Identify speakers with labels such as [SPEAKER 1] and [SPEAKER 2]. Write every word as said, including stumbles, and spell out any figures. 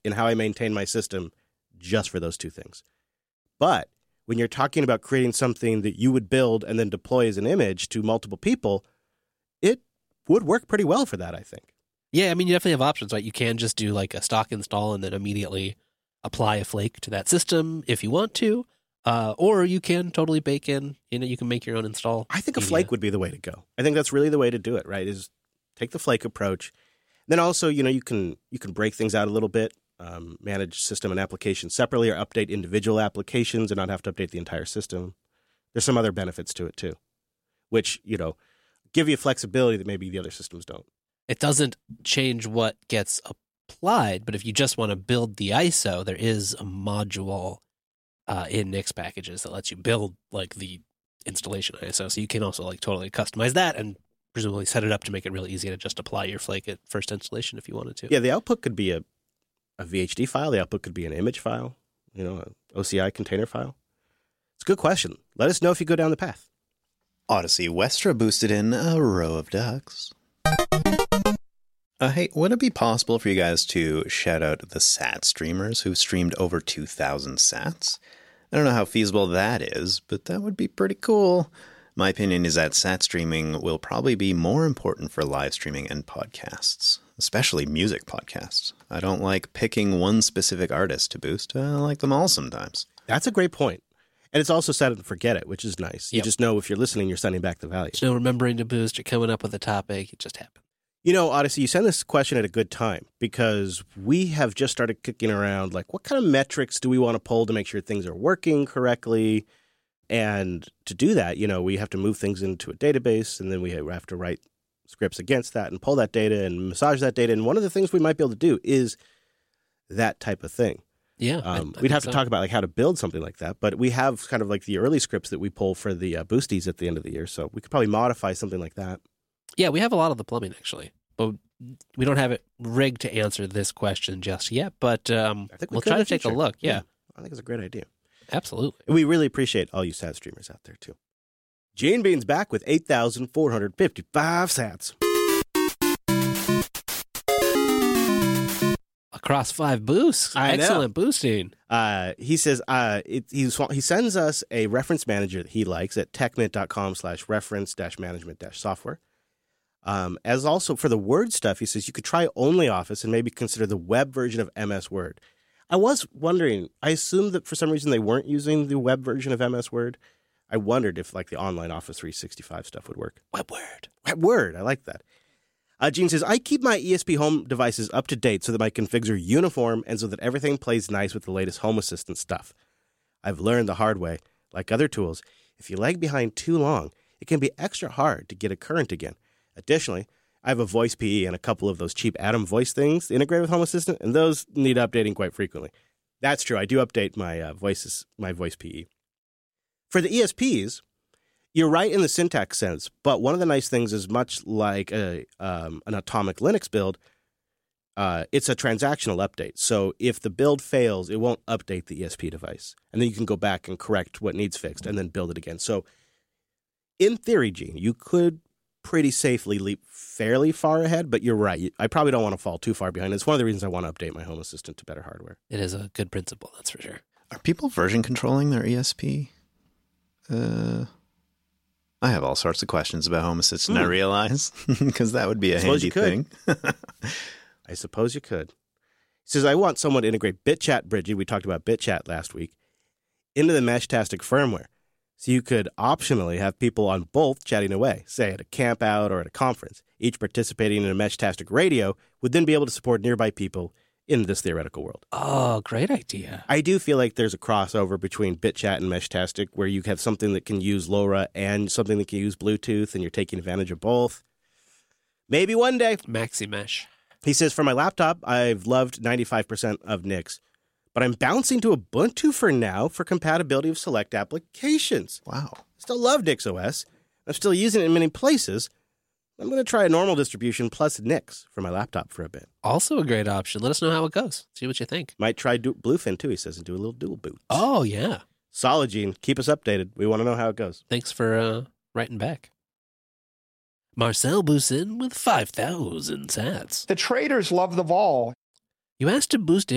[SPEAKER 1] in how I maintain my system just for those two things. But when you're talking about creating something that you would build and then deploy as an image to multiple people, it would work pretty well for that, I think.
[SPEAKER 2] Yeah, I mean, you definitely have options, right? You can just do like a stock install and then immediately apply a flake to that system if you want to. Uh, or you can totally bake in, you know, you can make your own install.
[SPEAKER 1] I think a
[SPEAKER 2] media.
[SPEAKER 1] flake would be the way to go. I think that's really the way to do it, right? Is take the flake approach. Then also, you know, you can you can break things out a little bit, um, manage system and application separately, or update individual applications and not have to update the entire system. There's some other benefits to it too, which, you know, give you flexibility that maybe the other systems don't.
[SPEAKER 2] It doesn't change what gets applied, but if you just want to build the I S O, there is a module uh, in Nix packages that lets you build like the installation I S O. So you can also like totally customize that and presumably set it up to make it really easy to just apply your flake at first installation if you wanted to.
[SPEAKER 1] Yeah, the output could be a, a V H D file. The output could be an image file, you know, an O C I container file. It's a good question. Let us know if you go down the path.
[SPEAKER 3] Odyssey Westra boosted in a row of ducks. Uh, hey, would it be possible for you guys to shout out the sat streamers who've streamed over two thousand sats? I don't know how feasible that is, but that would be pretty cool. My opinion is that sat streaming will probably be more important for live streaming and podcasts, especially music podcasts. I don't like picking one specific artist to boost. I like them all sometimes.
[SPEAKER 1] That's a great point. And it's also set up to forget it, which is nice. You
[SPEAKER 2] Yep.
[SPEAKER 1] just know if you're listening, you're sending back the value.
[SPEAKER 2] There's no remembering to boost or coming up with a topic. It just happened.
[SPEAKER 1] You know, Odyssey, you send this question at a good time because we have just started kicking around, like, what kind of metrics do we want to pull to make sure things are working correctly? And to do that, you know, we have to move things into a database, and then we have to write scripts against that and pull that data and massage that data. And one of the things we might be able to do is that type of thing.
[SPEAKER 2] Yeah.
[SPEAKER 1] Um,
[SPEAKER 2] I, I
[SPEAKER 1] we'd have to
[SPEAKER 2] so.
[SPEAKER 1] talk about like how to build something like that, but we have kind of like the early scripts that we pull for the uh, boosties at the end of the year, so we could probably modify something like that.
[SPEAKER 2] Yeah, we have a lot of the plumbing, actually. But we don't have it rigged to answer this question just yet. But um,
[SPEAKER 1] I think we
[SPEAKER 2] we'll
[SPEAKER 1] could
[SPEAKER 2] try
[SPEAKER 1] in
[SPEAKER 2] to
[SPEAKER 1] the
[SPEAKER 2] take a
[SPEAKER 1] future.
[SPEAKER 2] look. Yeah,
[SPEAKER 1] I think it's a great idea.
[SPEAKER 2] absolutely.
[SPEAKER 1] And we really appreciate all you sat streamers out there, too. Gene Bean's back with eight thousand four hundred fifty-five sats.
[SPEAKER 2] Across five boosts.
[SPEAKER 1] I know.
[SPEAKER 2] Excellent boosting.
[SPEAKER 1] Uh, he says uh, it, he's, he sends us a reference manager that he likes at techmint.com slash reference dash management dash software. Um, as also for the Word stuff, he says you could try OnlyOffice and maybe consider the web version of M S Word. I was wondering, I assumed that for some reason they weren't using the web version of M S Word. I wondered if like the online Office three sixty-five stuff would work.
[SPEAKER 2] Web Word.
[SPEAKER 1] Web Word, I like that. Uh, Gene says, I keep my E S P Home devices up to date so that my configs are uniform and so that everything plays nice with the latest Home Assistant stuff. I've learned the hard way, like other tools, if you lag behind too long, it can be extra hard to get it current again. Additionally, I have a voice P E and a couple of those cheap Atom voice things integrated with Home Assistant, and those need updating quite frequently. That's true. I do update my uh, voices, my voice P E. For the E S Ps, you're right in the syntax sense, but one of the nice things is much like a, um, an Atomic Linux build, uh, it's a transactional update. So if the build fails, it won't update the E S P device. And then you can go back and correct what needs fixed and then build it again. So in theory, Gene, you could pretty safely leap fairly far ahead, but you're right. I probably don't want to fall too far behind. It's one of the reasons I want to update my Home Assistant to better hardware.
[SPEAKER 2] It is a good principle, that's for sure.
[SPEAKER 3] Are people version controlling their E S P? Uh, I have all sorts of questions about Home Assistant,
[SPEAKER 1] Hmm.
[SPEAKER 3] I realize, because that would be a
[SPEAKER 1] Suppose
[SPEAKER 3] handy
[SPEAKER 1] you could.
[SPEAKER 3] thing.
[SPEAKER 1] I suppose you could. He says, I want someone to integrate BitChat Bridging, we talked about BitChat last week, into the Meshtastic firmware. So you could optionally have people on both chatting away, say at a camp out or at a conference. Each participating in a Meshtastic radio would then be able to support nearby people in this theoretical world.
[SPEAKER 2] Oh, great idea.
[SPEAKER 1] I do feel like there's a crossover between BitChat and Meshtastic where you have something that can use LoRa and something that can use Bluetooth, and you're taking advantage of both. Maybe one day.
[SPEAKER 2] Maxi Mesh.
[SPEAKER 1] He says, for my laptop, I've loved ninety-five percent of Nix, but I'm bouncing to Ubuntu for now for compatibility of select applications.
[SPEAKER 3] Wow.
[SPEAKER 1] Still love NixOS. I'm still using it in many places. I'm going to try a normal distribution plus Nix for my laptop for a bit.
[SPEAKER 2] Also a great option. Let us know how it goes. See what you think.
[SPEAKER 1] Might try du- Bluefin too, he says, and do a little dual boot.
[SPEAKER 2] Oh, yeah.
[SPEAKER 1] Solid, Gene. Keep us updated. We want to know how it goes.
[SPEAKER 2] Thanks for uh, writing back. Marcel Boussin with five thousand sats.
[SPEAKER 4] The traders love the vol.
[SPEAKER 2] You asked to boost